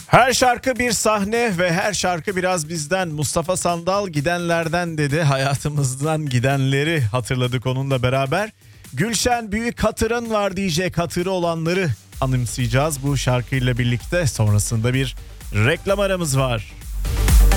Her şarkı bir sahne ve her şarkı biraz bizden. Mustafa Sandal gidenlerden dedi. Hayatımızdan gidenleri hatırladık onunla beraber. Gülşen Büyük Hatırın Var diyecek, hatırı olanları anımsayacağız bu şarkıyla birlikte. Sonrasında bir reklam aramız var.